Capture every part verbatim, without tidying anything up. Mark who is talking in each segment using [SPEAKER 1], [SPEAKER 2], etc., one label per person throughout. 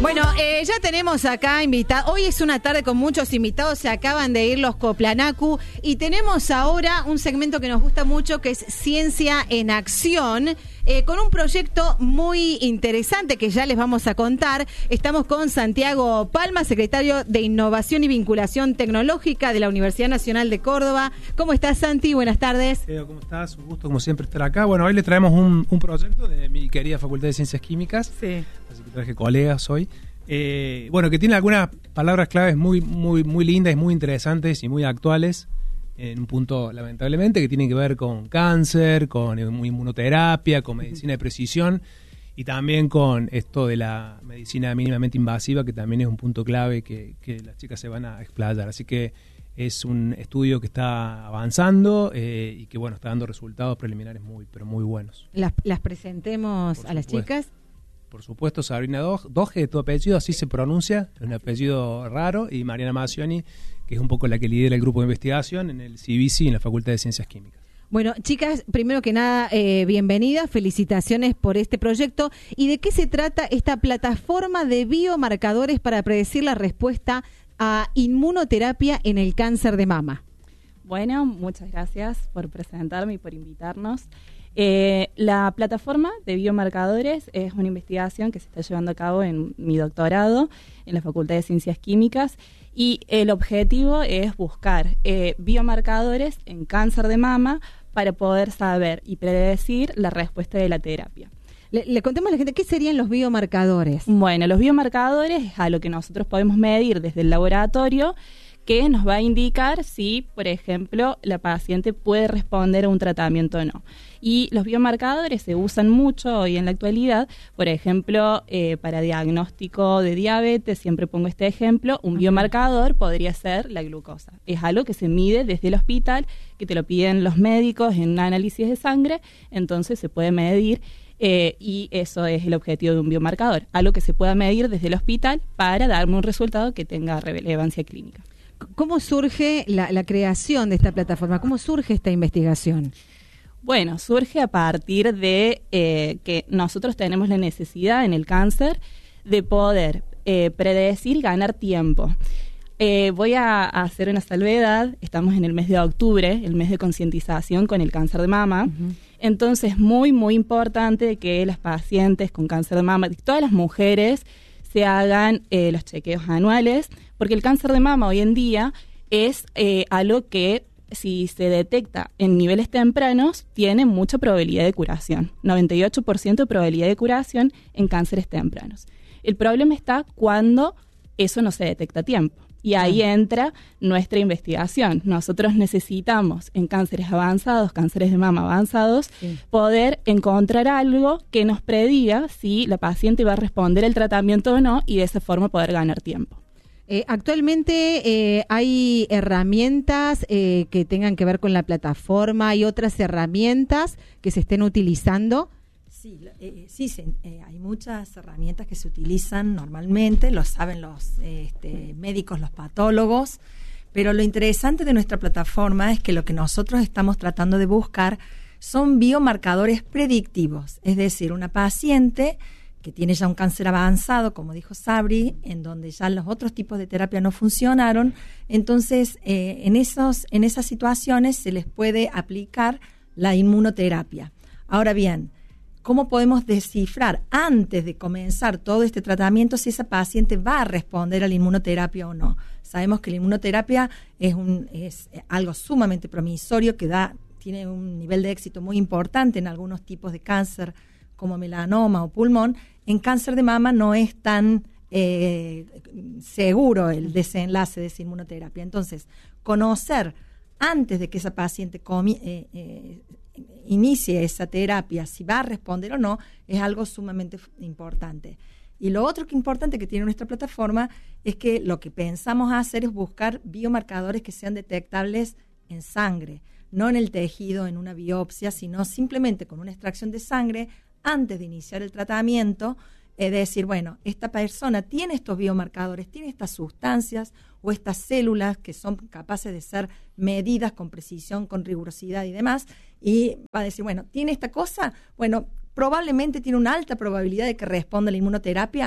[SPEAKER 1] Bueno, eh, ya tenemos acá invitados. Hoy es una tarde con muchos invitados. Se acaban de ir los Coplanacu. Y tenemos ahora un segmento que nos gusta mucho, que es Ciencia en Acción, eh, con un proyecto muy interesante que ya les vamos a contar. Estamos con Santiago Palma, secretario de Innovación y Vinculación Tecnológica de la Universidad Nacional de Córdoba. ¿Cómo estás, Santi? Buenas tardes.
[SPEAKER 2] Leo, ¿cómo estás? Un gusto, como siempre, estar acá. Bueno, hoy le traemos un, un proyecto de mi querida Facultad de Ciencias Químicas.
[SPEAKER 1] Sí.
[SPEAKER 2] Así que traje colegas hoy. Eh, bueno, que tiene algunas palabras claves muy, muy, muy lindas, muy interesantes y muy actuales, en un punto, lamentablemente, que tiene que ver con cáncer, con inmunoterapia, con medicina de precisión y también con esto de la medicina mínimamente invasiva, que también es un punto clave que, que las chicas se van a explayar. Así que es un estudio que está avanzando eh, y que, bueno, está dando resultados preliminares muy, pero muy buenos.
[SPEAKER 1] Las, las presentemos
[SPEAKER 2] Por
[SPEAKER 1] a las
[SPEAKER 2] supuesto.
[SPEAKER 1] chicas.
[SPEAKER 2] Por supuesto, Sabrina Doge, tu apellido, así se pronuncia, es un apellido raro, y Mariana Macioni, que es un poco la que lidera el grupo de investigación en el C B C, en la Facultad de Ciencias Químicas.
[SPEAKER 1] Bueno, chicas, primero que nada, eh, bienvenidas, felicitaciones por este proyecto. ¿Y de qué se trata esta plataforma de biomarcadores para predecir la respuesta a inmunoterapia en el cáncer de mama?
[SPEAKER 3] Bueno, muchas gracias por presentarme y por invitarnos. Eh, la plataforma de biomarcadores es una investigación que se está llevando a cabo en mi doctorado en la Facultad de Ciencias Químicas, y el objetivo es buscar eh, biomarcadores en cáncer de mama para poder saber y predecir la respuesta de la terapia.
[SPEAKER 1] Le, le contemos a la gente, ¿qué serían los biomarcadores?
[SPEAKER 3] Bueno, los biomarcadores es a lo que nosotros podemos medir desde el laboratorio, que nos va a indicar si, por ejemplo, la paciente puede responder a un tratamiento o no. Y los biomarcadores se usan mucho hoy en la actualidad, por ejemplo, eh, para diagnóstico de diabetes, siempre pongo este ejemplo, un biomarcador podría ser la glucosa. Es algo que se mide desde el hospital, que te lo piden los médicos en un análisis de sangre, entonces se puede medir. Eh, y eso es el objetivo de un biomarcador, algo que se pueda medir desde el hospital para darme un resultado que tenga relevancia clínica.
[SPEAKER 1] ¿Cómo surge la, la creación de esta plataforma? ¿Cómo surge esta investigación?
[SPEAKER 3] Bueno, surge a partir de eh, que nosotros tenemos la necesidad en el cáncer de poder eh, predecir y ganar tiempo. Eh, voy a, a hacer una salvedad, estamos en el mes de octubre, el mes de concientización con el cáncer de mama. Uh-huh. Entonces, muy, muy importante que las pacientes con cáncer de mama, todas las mujeres, se hagan eh, los chequeos anuales, porque el cáncer de mama hoy en día es eh, algo que, si se detecta en niveles tempranos, tiene mucha probabilidad de curación, noventa y ocho por ciento de probabilidad de curación en cánceres tempranos. El problema está cuando eso no se detecta a tiempo. Y ahí entra nuestra investigación. Nosotros necesitamos, en cánceres avanzados, cánceres de mama avanzados, sí, poder encontrar algo que nos prediga si la paciente va a responder al tratamiento o no, y de esa forma poder ganar tiempo.
[SPEAKER 1] Eh, actualmente eh, hay herramientas eh, que tengan que ver con la plataforma, hay otras herramientas que se estén utilizando.
[SPEAKER 4] Sí, eh, sí se, eh, hay muchas herramientas que se utilizan normalmente, lo saben los eh, este, médicos, los patólogos, pero lo interesante de nuestra plataforma es que lo que nosotros estamos tratando de buscar son biomarcadores predictivos, es decir, una paciente que tiene ya un cáncer avanzado, como dijo Sabri, en donde ya los otros tipos de terapia no funcionaron, entonces eh, en, esos, en esas situaciones se les puede aplicar la inmunoterapia. Ahora bien, ¿cómo podemos descifrar antes de comenzar todo este tratamiento si esa paciente va a responder a la inmunoterapia o no? Sabemos que la inmunoterapia es, un, es algo sumamente promisorio que da, tiene un nivel de éxito muy importante en algunos tipos de cáncer como melanoma o pulmón. En cáncer de mama no es tan eh, seguro el desenlace de esa inmunoterapia. Entonces, conocer antes de que esa paciente comi, eh, eh, inicie esa terapia, si va a responder o no, es algo sumamente importante. Y lo otro que importante que tiene nuestra plataforma es que lo que pensamos hacer es buscar biomarcadores que sean detectables en sangre, no en el tejido, en una biopsia, sino simplemente con una extracción de sangre antes de iniciar el tratamiento, es decir, bueno, esta persona tiene estos biomarcadores, tiene estas sustancias o estas células que son capaces de ser medidas con precisión, con rigurosidad y demás, y va a decir, bueno, ¿tiene esta cosa? Bueno, probablemente tiene una alta probabilidad de que responda a la inmunoterapia,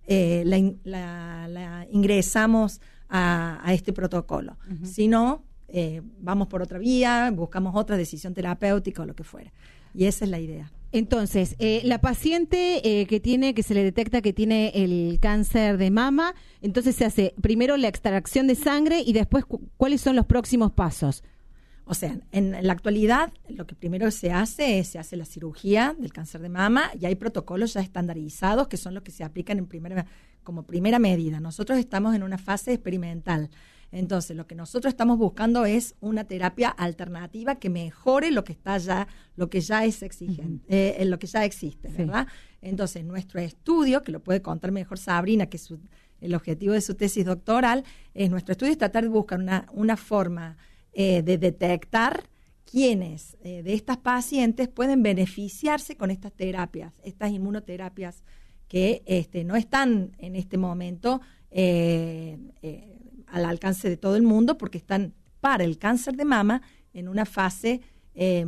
[SPEAKER 4] eh, la, la, la ingresamos a, a este protocolo. Uh-huh. Si no, eh, vamos por otra vía, buscamos otra decisión terapéutica o lo que fuera. Y esa es la idea.
[SPEAKER 1] Entonces, eh, la paciente eh, que tiene, que se le detecta que tiene el cáncer de mama, entonces se hace primero la extracción de sangre y después, cu- ¿cuáles son los próximos pasos?
[SPEAKER 4] O sea, en la actualidad lo que primero se hace es se hace la cirugía del cáncer de mama y hay protocolos ya estandarizados que son los que se aplican en primera, como primera medida. Nosotros estamos en una fase experimental. Entonces, lo que nosotros estamos buscando es una terapia alternativa que mejore lo que está ya, lo que ya es exigente, uh-huh. eh, lo que ya existe, ¿verdad? Sí. Entonces, nuestro estudio, que lo puede contar mejor Sabrina, que es su, el objetivo de su tesis doctoral, es nuestro estudio es tratar de buscar una, una forma eh, de detectar quiénes eh, de estas pacientes pueden beneficiarse con estas terapias, estas inmunoterapias que este, no están en este momento eh, eh, al alcance de todo el mundo porque están para el cáncer de mama en una fase eh,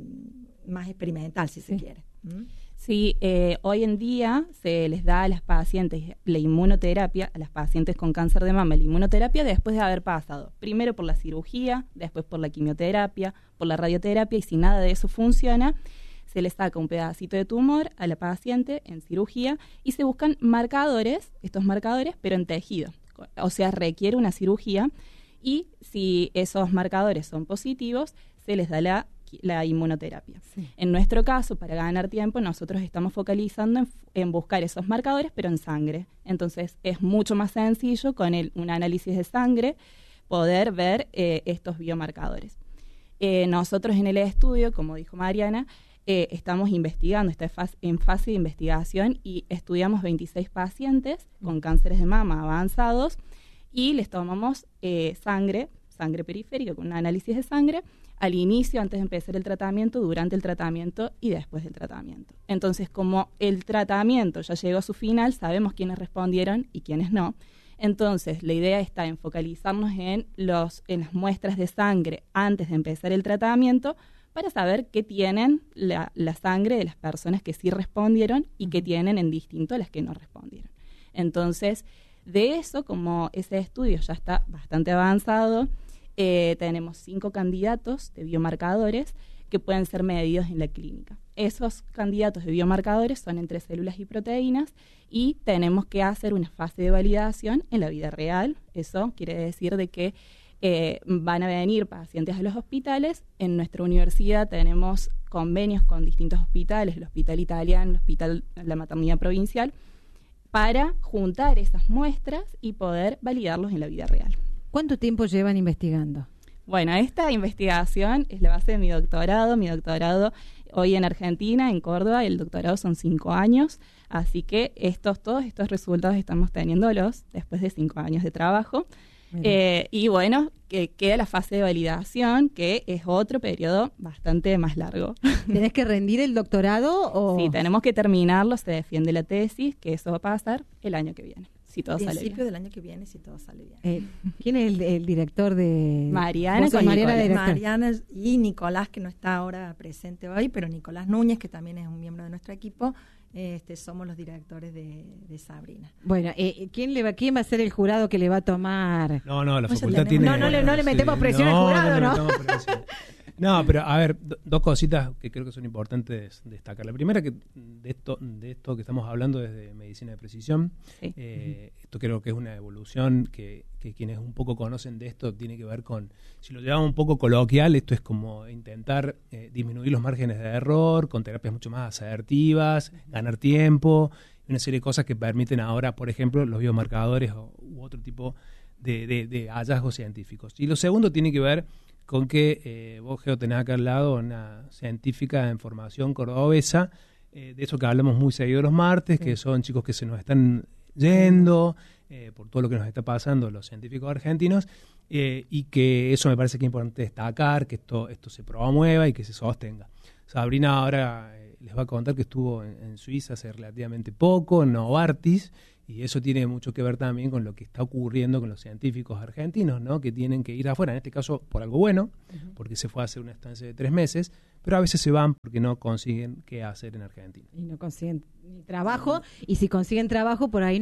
[SPEAKER 4] más experimental, si se sí. quiere. ¿Mm?
[SPEAKER 3] Sí, eh, hoy en día se les da a las pacientes la inmunoterapia, a las pacientes con cáncer de mama, la inmunoterapia después de haber pasado primero por la cirugía, después por la quimioterapia, por la radioterapia, y si nada de eso funciona, se le saca un pedacito de tumor a la paciente en cirugía y se buscan marcadores, estos marcadores, pero en tejido. O sea, requiere una cirugía y si esos marcadores son positivos, se les da la, la inmunoterapia. Sí. En nuestro caso, para ganar tiempo, nosotros estamos focalizando en, en buscar esos marcadores, pero en sangre. Entonces, es mucho más sencillo con el, un análisis de sangre poder ver eh, estos biomarcadores. Eh, nosotros en el estudio, como dijo Mariana, Eh, estamos investigando, está en fase de investigación y estudiamos veintiséis pacientes con cánceres de mama avanzados y les tomamos eh, sangre, sangre periférica con un análisis de sangre al inicio, antes de empezar el tratamiento, durante el tratamiento y después del tratamiento. Entonces, como el tratamiento ya llegó a su final, sabemos quiénes respondieron y quiénes no. Entonces, la idea está en focalizarnos en, los, en las muestras de sangre antes de empezar el tratamiento para saber qué tienen la, la sangre de las personas que sí respondieron y qué tienen en distinto a las que no respondieron. Entonces, de eso, como ese estudio ya está bastante avanzado, eh, tenemos cinco candidatos de biomarcadores que pueden ser medidos en la clínica. Esos candidatos de biomarcadores son entre células y proteínas y tenemos que hacer una fase de validación en la vida real. Eso quiere decir de que Eh, van a venir pacientes a los hospitales. En nuestra universidad tenemos convenios con distintos hospitales, el Hospital Italiano, el Hospital La Maternidad Provincial, para juntar esas muestras y poder validarlos en la vida real.
[SPEAKER 1] ¿Cuánto tiempo llevan investigando?
[SPEAKER 3] Bueno, esta investigación es la base de mi doctorado. Mi doctorado hoy en Argentina, en Córdoba, el doctorado son cinco años, así que estos, todos estos resultados estamos teniéndolos después de cinco años de trabajo. Eh, y bueno, que queda la fase de validación, que es otro periodo bastante más largo.
[SPEAKER 1] ¿Tenés que rendir el doctorado? O?
[SPEAKER 3] Sí, tenemos que terminarlo, se defiende la tesis, que eso va a pasar el año que viene, si todo sale bien.
[SPEAKER 4] Principio del año que viene, si todo sale bien.
[SPEAKER 1] Eh, ¿Quién es el, el director de...?
[SPEAKER 3] Mariana.
[SPEAKER 1] Con Mariana,
[SPEAKER 4] Mariana y Nicolás, que no está ahora presente hoy, pero Nicolás Núñez, que también es un miembro de nuestro equipo. Este, somos los directores de, de Sabrina.
[SPEAKER 1] Bueno, eh, ¿quién le va, quién va a ser el jurado que le va a tomar?
[SPEAKER 2] No, no, la
[SPEAKER 4] Pues
[SPEAKER 2] facultad
[SPEAKER 4] tenemos-
[SPEAKER 2] tiene...
[SPEAKER 1] No, no le- no le metemos presión al jurado, ¿no?
[SPEAKER 2] No, no, presión. No, pero a ver, do- dos cositas que creo que son importantes destacar. La primera, que de esto, de esto que estamos hablando desde medicina de precisión,
[SPEAKER 3] Sí.
[SPEAKER 2] eh, esto creo que es una evolución que, que quienes un poco conocen de esto tiene que ver con, si lo llevamos un poco coloquial, esto es como intentar eh, disminuir los márgenes de error con terapias mucho más asertivas, ganar tiempo, y una serie de cosas que permiten ahora, por ejemplo, los biomarcadores o, u otro tipo de, de, de hallazgos científicos. Y lo segundo tiene que ver con que eh, vos, Geo, tenés acá al lado una científica en formación cordobesa, eh, de eso que hablamos muy seguido los martes, sí. que son chicos que se nos están yendo eh, por todo lo que nos está pasando los científicos argentinos, eh, y que eso me parece que es importante destacar, que esto, esto se promueva y que se sostenga. Sabrina ahora eh, les va a contar que estuvo en, en Suiza hace relativamente poco, en Novartis, y eso tiene mucho que ver también con lo que está ocurriendo con los científicos argentinos, ¿no? Que tienen que ir afuera, en este caso por algo bueno, uh-huh. porque se fue a hacer una estancia de tres meses, pero a veces se van porque no consiguen qué hacer en Argentina.
[SPEAKER 1] Y no consiguen ni trabajo, y si consiguen trabajo, por ahí no es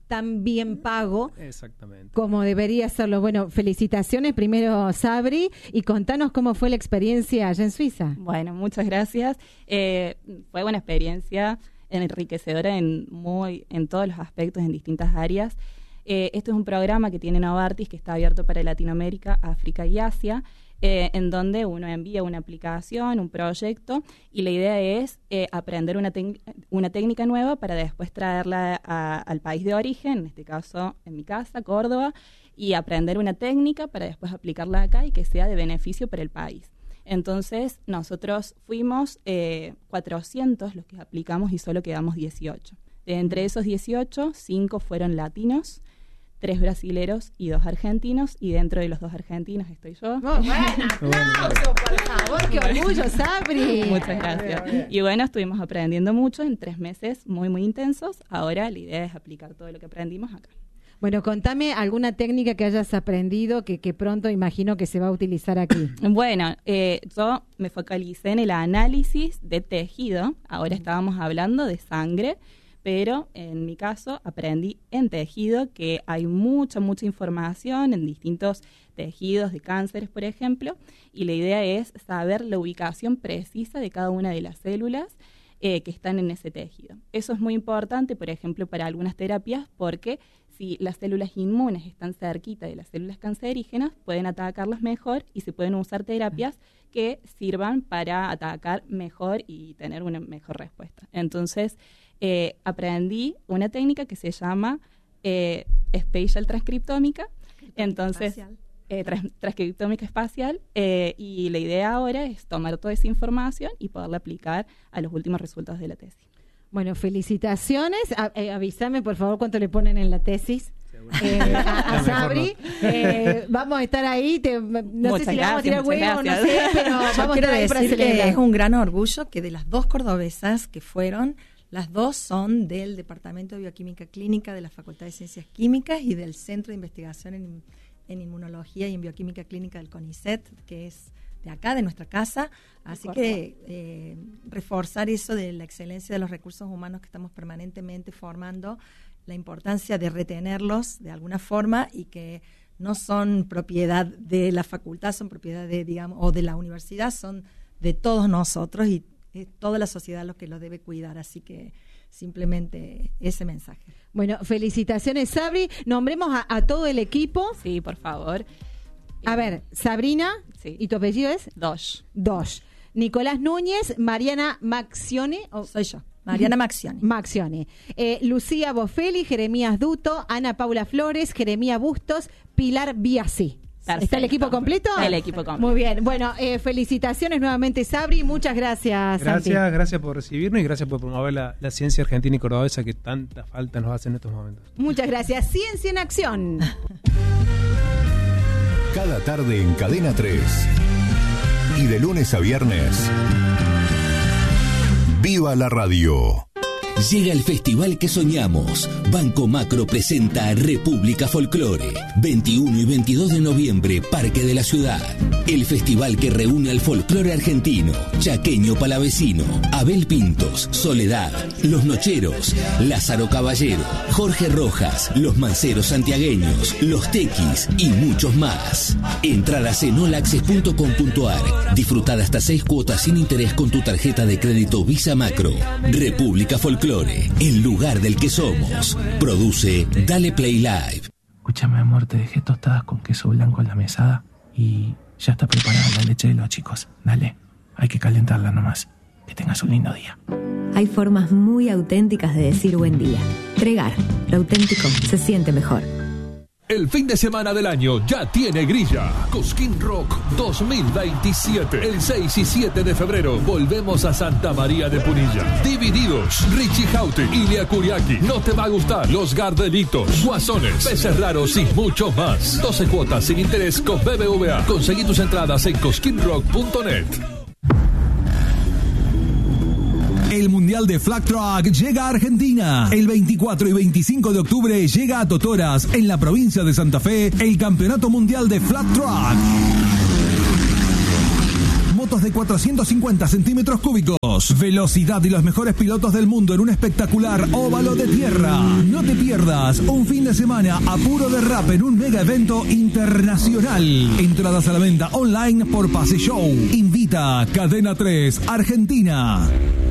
[SPEAKER 1] tan bien pago.
[SPEAKER 2] Exactamente.
[SPEAKER 1] Como debería serlo. Bueno, felicitaciones primero, Sabri, y contanos cómo fue la experiencia allá en Suiza.
[SPEAKER 3] Bueno, muchas gracias. Eh, fue una experiencia enriquecedora en muy en todos los aspectos, en distintas áreas. Eh, este es un programa que tiene Novartis, que está abierto para Latinoamérica, África y Asia, eh, en donde uno envía una aplicación, un proyecto, y la idea es eh, aprender una, tec- una técnica nueva para después traerla a, al país de origen, en este caso en mi casa, Córdoba, y aprender una técnica para después aplicarla acá y que sea de beneficio para el país. Entonces, nosotros fuimos eh, cuatrocientos los que aplicamos y solo quedamos dieciocho. De entre esos dieciocho, cinco fueron latinos, tres brasileros y dos argentinos, y dentro de los dos argentinos estoy yo.
[SPEAKER 1] Oh, bueno, aplauso, por favor, qué orgullo, Sabri.
[SPEAKER 3] Muchas gracias. Y bueno, estuvimos aprendiendo mucho en tres meses muy, muy intensos. Ahora la idea es aplicar todo lo que aprendimos acá.
[SPEAKER 1] Bueno, contame alguna técnica que hayas aprendido que, que pronto imagino que se va a utilizar aquí.
[SPEAKER 3] Bueno, eh, yo me focalicé en el análisis de tejido. Ahora estábamos hablando de sangre, pero en mi caso aprendí en tejido que hay mucha, mucha información en distintos tejidos de cánceres, por ejemplo, y la idea es saber la ubicación precisa de cada una de las células eh, que están en ese tejido. Eso es muy importante, por ejemplo, para algunas terapias, porque si las células inmunes están cerquita de las células cancerígenas, pueden atacarlas mejor y se pueden usar terapias que sirvan para atacar mejor y tener una mejor respuesta. Entonces, Eh, aprendí una técnica que se llama eh, Spatial Transcriptómica, entonces eh, trans- transcriptómica espacial, eh, y la idea ahora es tomar toda esa información y poderla aplicar a los últimos resultados de la tesis.
[SPEAKER 1] Bueno, felicitaciones. A, eh, avísame, por favor, cuánto le ponen en la tesis. Eh, a, a Sabri, eh, vamos a estar ahí. Te, no
[SPEAKER 3] muchas
[SPEAKER 1] sé si le vamos a
[SPEAKER 3] gracias,
[SPEAKER 1] tirar huevo, no
[SPEAKER 3] gracias.
[SPEAKER 1] sé, pero
[SPEAKER 4] Yo
[SPEAKER 1] vamos a
[SPEAKER 4] quiero
[SPEAKER 1] estar ahí para
[SPEAKER 4] decir que
[SPEAKER 1] celebrar.
[SPEAKER 4] es un gran orgullo que de las dos cordobesas que fueron, las dos son del Departamento de Bioquímica Clínica de la Facultad de Ciencias Químicas y del Centro de Investigación en, en Inmunología y en Bioquímica Clínica del CONICET, que es de acá, de nuestra casa. Así que eh, reforzar eso de la excelencia de los recursos humanos que estamos permanentemente formando, la importancia de retenerlos de alguna forma y que no son propiedad de la facultad, son propiedad de, digamos, o de la universidad, son de todos nosotros y es toda la sociedad lo que los debe cuidar, así que simplemente ese mensaje.
[SPEAKER 1] Bueno, felicitaciones, Sabri. Nombremos a, a todo el equipo.
[SPEAKER 3] Sí, por favor.
[SPEAKER 1] A ver, Sabrina,
[SPEAKER 3] Sí.
[SPEAKER 1] ¿y tu apellido es?
[SPEAKER 3] Dosh.
[SPEAKER 1] Dosh. Nicolás Núñez, Mariana Maxione. o-
[SPEAKER 4] Soy yo, Mariana Maxioni.
[SPEAKER 1] Maxione. Eh, Lucía Bofelli, Jeremías Duto, Ana Paula Flores, Jeremía Bustos, Pilar Biasi.
[SPEAKER 3] Perfecto.
[SPEAKER 1] ¿Está el equipo completo?
[SPEAKER 3] El equipo completo.
[SPEAKER 1] Muy bien. Bueno, eh, felicitaciones nuevamente, Sabri. Muchas gracias, Santi.
[SPEAKER 2] Gracias, gracias por recibirnos y gracias por promover la, la ciencia argentina y cordobesa que tanta falta nos hace en estos momentos.
[SPEAKER 1] Muchas gracias. Ciencia en acción.
[SPEAKER 5] Cada tarde en Cadena tres. Y de lunes a viernes. ¡Viva la radio!
[SPEAKER 6] Llega el festival que soñamos. Banco Macro presenta República Folclore. veintiuno y veintidós de noviembre, Parque de la Ciudad. El festival que reúne al folclore argentino, chaqueño palavecino, Abel Pintos, Soledad, Los Nocheros, Lázaro Caballero, Jorge Rojas, Los Manceros Santiagueños, Los Tequis y muchos más. Entradas en olaxes punto com punto ar. Disfrutad hasta seis cuotas sin interés con tu tarjeta de crédito Visa Macro. República Folclore. El lugar del que somos. Produce Dale Play Live.
[SPEAKER 7] Escúchame, amor, te dejé tostadas con queso blanco en la mesada y ya está preparada la leche de los chicos. Dale, hay que calentarla nomás. Que tengas un lindo día.
[SPEAKER 8] Hay formas muy auténticas de decir buen día. Tregar, lo auténtico se siente mejor.
[SPEAKER 9] El fin de semana del año ya tiene grilla. Cosquín Rock dos mil veintisiete. El seis y siete de febrero volvemos a Santa María de Punilla. Divididos, Richie Jaute, Ilia Kuriaki. No te va a gustar. Los Gardelitos, Guasones, Peces Raros y mucho más. doce cuotas sin interés con B B V A. Conseguí tus entradas en cosquín rock punto net.
[SPEAKER 10] El Mundial de Flag Truck llega a Argentina. El veinticuatro y veinticinco de octubre llega a Totoras, en la provincia de Santa Fe, el Campeonato Mundial de Flag Truck. autos de cuatrocientos cincuenta centímetros cúbicos, velocidad y los mejores pilotos del mundo en un espectacular óvalo de tierra. No te pierdas un fin de semana a puro derrape en un mega evento internacional. Entradas a la venta online por Pase Show. Invita Cadena tres Argentina.